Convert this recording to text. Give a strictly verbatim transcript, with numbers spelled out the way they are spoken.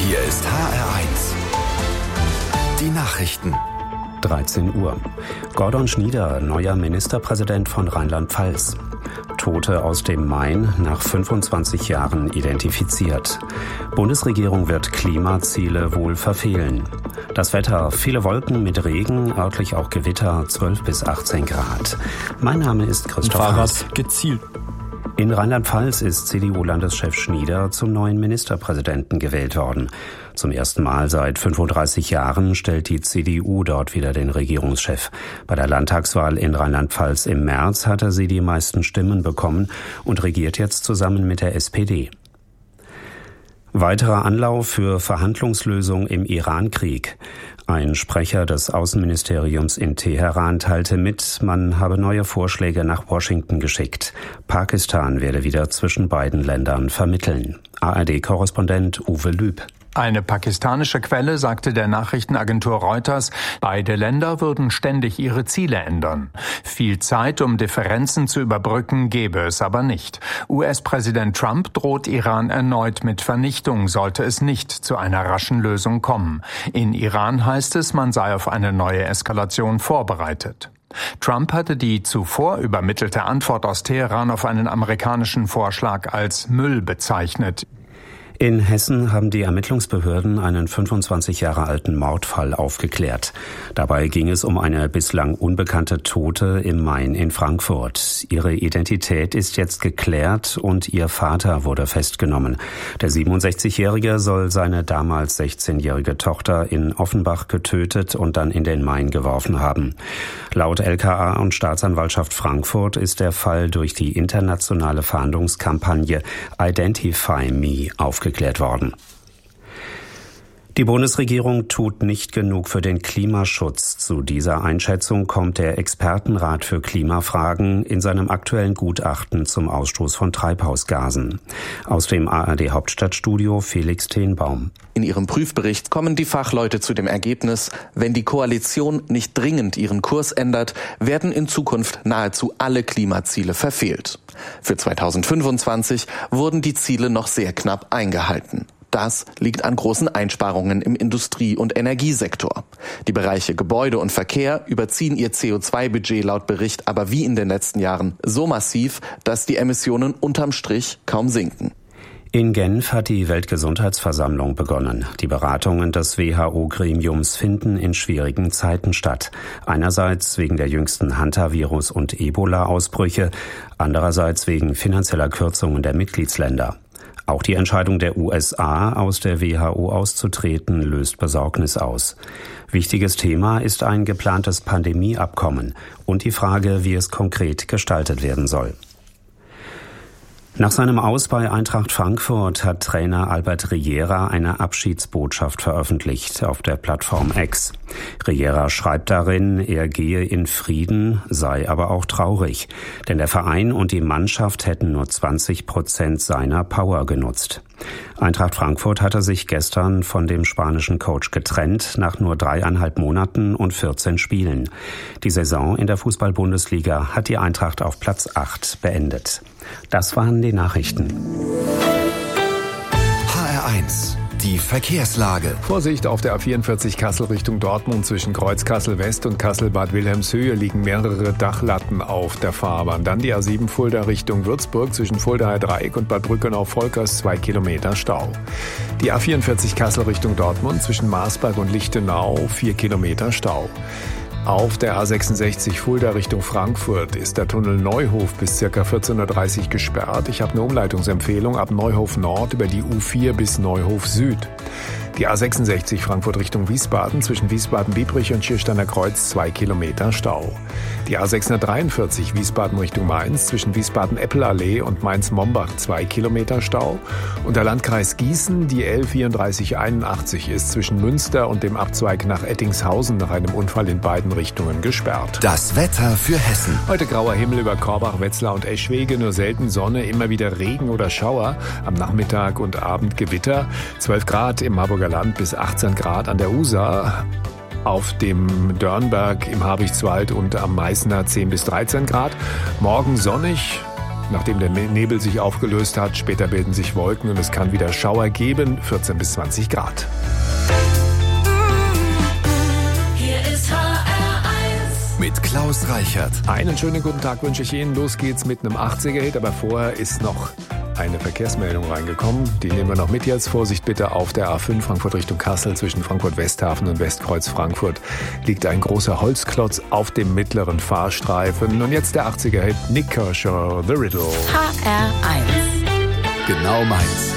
Hier ist H R eins. Die Nachrichten. dreizehn Uhr. Gordon Schnieder, neuer Ministerpräsident von Rheinland-Pfalz. Tote aus dem Main nach fünfundzwanzig Jahren identifiziert. Bundesregierung wird Klimaziele wohl verfehlen. Das Wetter, viele Wolken mit Regen, örtlich auch Gewitter, zwölf bis achtzehn Grad. Mein Name ist Christoph Haas. Gezielt. In Rheinland-Pfalz ist C D U-Landeschef Schnieder zum neuen Ministerpräsidenten gewählt worden. Zum ersten Mal seit fünfunddreißig Jahren stellt die C D U dort wieder den Regierungschef. Bei der Landtagswahl in Rheinland-Pfalz im März hatte sie die meisten Stimmen bekommen und regiert jetzt zusammen mit der S P D. Weiterer Anlauf für Verhandlungslösung im Iran-Krieg. Ein Sprecher des Außenministeriums in Teheran teilte mit, man habe neue Vorschläge nach Washington geschickt. Pakistan werde wieder zwischen beiden Ländern vermitteln. A R D-Korrespondent Uwe Lüb. Eine pakistanische Quelle sagte der Nachrichtenagentur Reuters, beide Länder würden ständig ihre Ziele ändern. Viel Zeit, um Differenzen zu überbrücken, gäbe es aber nicht. U S-Präsident Trump droht Iran erneut mit Vernichtung, sollte es nicht zu einer raschen Lösung kommen. In Iran heißt es, man sei auf eine neue Eskalation vorbereitet. Trump hatte die zuvor übermittelte Antwort aus Teheran auf einen amerikanischen Vorschlag als Müll bezeichnet. In Hessen haben die Ermittlungsbehörden einen fünfundzwanzig Jahre alten Mordfall aufgeklärt. Dabei ging es um eine bislang unbekannte Tote im Main in Frankfurt. Ihre Identität ist jetzt geklärt und ihr Vater wurde festgenommen. Der siebenundsechzigjährige soll seine damals sechzehnjährige Tochter in Offenbach getötet und dann in den Main geworfen haben. Laut L K A und Staatsanwaltschaft Frankfurt ist der Fall durch die internationale Fahndungskampagne Identify Me aufgeklärt. geklärt worden. Die Bundesregierung tut nicht genug für den Klimaschutz. Zu dieser Einschätzung kommt der Expertenrat für Klimafragen in seinem aktuellen Gutachten zum Ausstoß von Treibhausgasen. Aus dem A R D-Hauptstadtstudio Felix Tenbaum. In ihrem Prüfbericht kommen die Fachleute zu dem Ergebnis, wenn die Koalition nicht dringend ihren Kurs ändert, werden in Zukunft nahezu alle Klimaziele verfehlt. Für zweitausendfünfundzwanzig wurden die Ziele noch sehr knapp eingehalten. Das liegt an großen Einsparungen im Industrie- und Energiesektor. Die Bereiche Gebäude und Verkehr überziehen ihr C O zwei Budget laut Bericht aber wie in den letzten Jahren so massiv, dass die Emissionen unterm Strich kaum sinken. In Genf hat die Weltgesundheitsversammlung begonnen. Die Beratungen des W H O-Gremiums finden in schwierigen Zeiten statt. Einerseits wegen der jüngsten Hantavirus- und Ebola-Ausbrüche, andererseits wegen finanzieller Kürzungen der Mitgliedsländer. Auch die Entscheidung der U S A, aus der W H O auszutreten, löst Besorgnis aus. Wichtiges Thema ist ein geplantes Pandemieabkommen und die Frage, wie es konkret gestaltet werden soll. Nach seinem Aus bei Eintracht Frankfurt hat Trainer Albert Riera eine Abschiedsbotschaft veröffentlicht auf der Plattform X. Riera schreibt darin, er gehe in Frieden, sei aber auch traurig, denn der Verein und die Mannschaft hätten nur zwanzig Prozent seiner Power genutzt. Eintracht Frankfurt hatte sich gestern von dem spanischen Coach getrennt, nach nur dreieinhalb Monaten und vierzehn Spielen. Die Saison in der Fußball-Bundesliga hat die Eintracht auf Platz acht beendet. Das waren die Nachrichten. H R eins. Die Verkehrslage. Vorsicht auf der A vierundvierzig Kassel Richtung Dortmund zwischen Kreuz Kassel West und Kassel Bad Wilhelmshöhe liegen mehrere Dachlatten auf der Fahrbahn. Dann die A sieben Fulda Richtung Würzburg zwischen Fuldaer Dreieck und Bad Brückenau-Volkers zwei Kilometer Stau. Die A vierundvierzig Kassel Richtung Dortmund zwischen Marsberg und Lichtenau vier Kilometer Stau. Auf der A sechsundsechzig Fulda Richtung Frankfurt ist der Tunnel Neuhof bis ca. vierzehn Uhr dreißig gesperrt. Ich habe eine Umleitungsempfehlung ab Neuhof Nord über die U vier bis Neuhof Süd. Die A sechsundsechzig Frankfurt Richtung Wiesbaden zwischen Wiesbaden-Biebrich und Schiersteiner Kreuz zwei Kilometer Stau. Die A sechshundertdreiundvierzig Wiesbaden Richtung Mainz zwischen Wiesbaden-Eppelallee und Mainz-Mombach zwei Kilometer Stau. Und der Landkreis Gießen, die L vierunddreißig einundachtzig ist zwischen Münster und dem Abzweig nach Ettingshausen nach einem Unfall in beiden Richtungen gesperrt. Das Wetter für Hessen. Heute grauer Himmel über Korbach, Wetzlar und Eschwege, nur selten Sonne, immer wieder Regen oder Schauer. Am Nachmittag und Abend Gewitter. zwölf Grad im Marburger Land bis achtzehn Grad an der Usa. Auf dem Dörnberg, im Habichtswald und am Meißner zehn bis dreizehn Grad. Morgen sonnig, nachdem der Nebel sich aufgelöst hat. Später bilden sich Wolken und es kann wieder Schauer geben, vierzehn bis zwanzig Grad. Hier ist H R eins mit Klaus Reichert. Einen schönen guten Tag wünsche ich Ihnen. Los geht's mit einem achtziger-Hit, aber vorher ist noch eine Verkehrsmeldung reingekommen. Die nehmen wir noch mit jetzt. Vorsicht bitte auf der A fünf Frankfurt Richtung Kassel zwischen Frankfurt-Westhafen und Westkreuz Frankfurt liegt ein großer Holzklotz auf dem mittleren Fahrstreifen. Und jetzt der achtziger-Hit Nick Kershaw, The Riddle. H R eins. Genau meins.